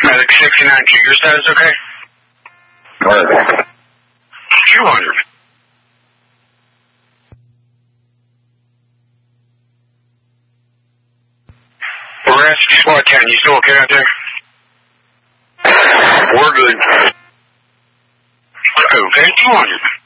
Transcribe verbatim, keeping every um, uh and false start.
Medic sixty-nine two, your status okay? What? two hundred. Rescue Squad ten, you still okay out there? We're good. Okay, two hundred.